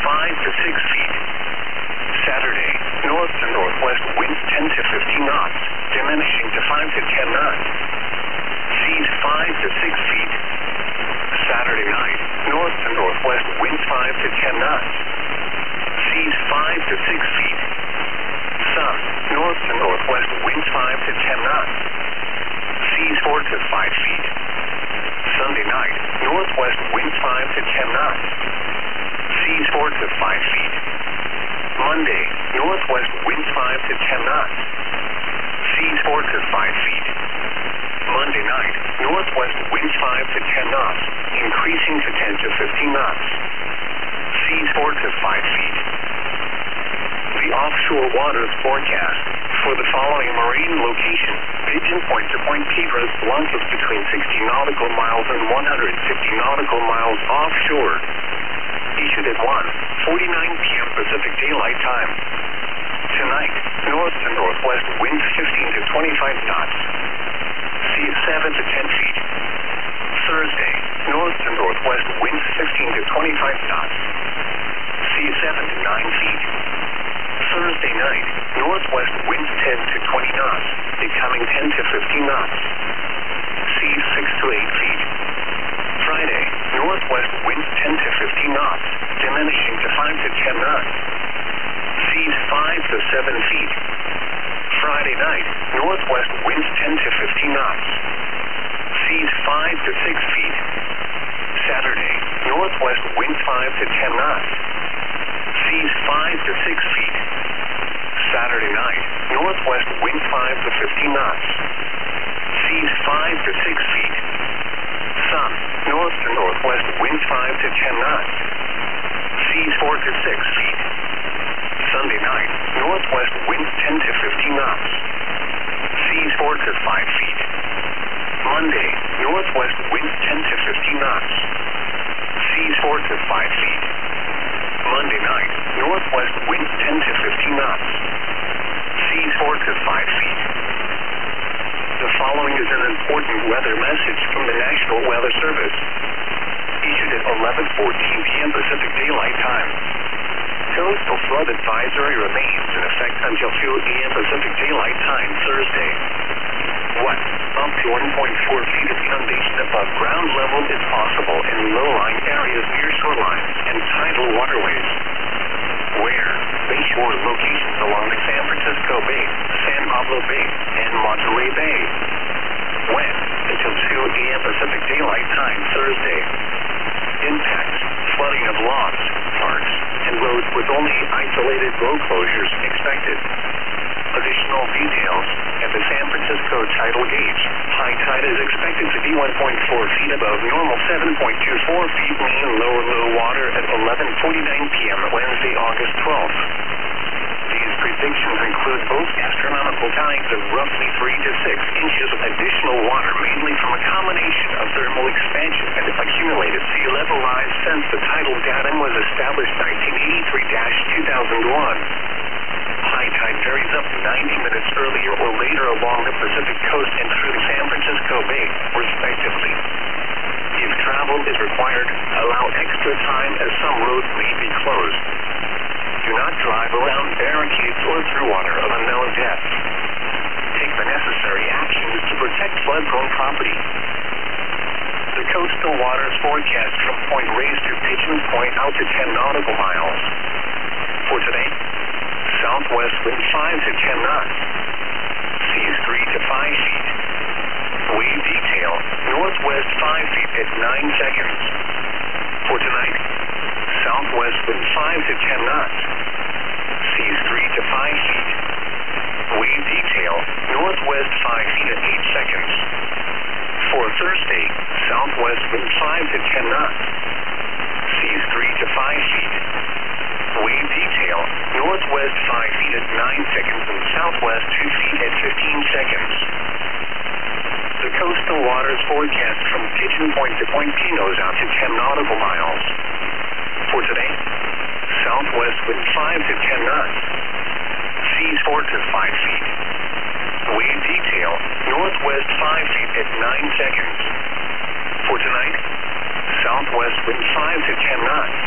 5 to 6 feet. Saturday, north to northwest winds 10 to 15 knots, diminishing to 5 to 10 knots. Seas 5 to 6 feet. Saturday night, north to northwest winds 5 to 10 knots. Seas 5 to 6 feet. Sun, north to northwest winds 5 to 10 knots. Seas 4 to 5 feet. Sunday night, northwest winds 5 to 10 knots. Seas 4 to 5 feet. Monday, northwest winds 5 to 10 knots. Seas 4 to 5 feet. Monday night, northwest winds 5 to 10 knots, increasing to 10 to 15 knots. Seas 4 to 5 feet. The offshore waters forecast for the following marine location: Pigeon Point to Point Piedras Blancas between 60 nautical miles and 150 nautical miles offshore. Issued at 1:49 p.m. Pacific Daylight Time. Tonight, north to northwest winds 15 to 25 knots. Seas 7 to 10 feet. Thursday, north to northwest winds 15 to 25 knots. Seas 7 to 9 feet. Thursday night, northwest winds 10 to 20 knots, becoming 10 to 15 knots. Seas 6 to 8 feet. Friday, northwest winds 10 to 15 knots, diminishing to 5 to 10 knots. Seas 5 to 7 feet. Friday night, northwest winds 10 to 15 knots. Seas 5 to 6 feet. Saturday, northwest winds 5 to 10 knots. Seas 5 to 6 feet. Saturday night, northwest winds 5 to 15 knots. Seas 5 to 6 feet. Sun, north to northwest winds 5 to 10 knots. Seas 4 to 6 feet. Sunday night, northwest winds 10 to 15 knots. Seas 4 to 5 feet. Monday, northwest winds 10 to 15 knots. Seas 4 to 5 feet. Monday night, northwest winds 10 to 15 knots. Seas 4 to 5 feet. The following is an important weather message from the National Weather Service. Issued at 11:14 p.m. Pacific Daylight Time. Coastal flood advisory remains in effect until 2 a.m. Pacific Daylight Time Thursday. 1. Up to 1.4 feet of inundation above ground level is possible in low-lying areas near shorelines and tidal waterways. Where? Bayshore locations along the San Francisco Bay, San Pablo Bay, and Monterey Bay. When? Until 2 a.m. Pacific Daylight Time Thursday. Impacts: flooding of lawns, parks, and roads with only isolated road closures expected. Additional details: at the San Francisco tidal gauge, high tide is expected to be 1.4 feet above normal, 7.24 feet mean low water at 11:49 p.m. Wednesday, August 12th. These predictions include both astronomical tides of roughly 3 to 6 inches of additional water, mainly from a combination of thermal expansion and accumulated sea level rise since the tidal datum was established 1983-2001. High tide varies up to 90 minutes earlier or later along the Pacific coast and through the San Francisco Bay, respectively. If travel is required, allow extra time as some roads may be closed. Do not drive around barricades or through water of unknown depth. Take the necessary actions to protect flood-prone property. The coastal waters forecast from Point Reyes to Pigeon Point out to 10 nautical miles. For today, southwest wind 5 to 10 knots. Seas 3 to 5 feet. Wave detail, northwest 5 feet at 9 seconds. For tonight, southwest wind 5 to 10 knots. Seas 3 to 5 feet. Wave detail, northwest 5 feet at 8 seconds. For Thursday, southwest wind 5 to 10 knots. Seas 3 to 5 feet. Wave detail, northwest 5 feet at 9 seconds and southwest 2 feet at 15 seconds. The coastal waters forecast from Pigeon Point to Point Pinos out to 10 nautical miles. For today, southwest wind 5 to 10 knots. Seas 4 to 5 feet. Wave detail, northwest 5 feet at 9 seconds. For tonight, southwest wind 5 to 10 knots.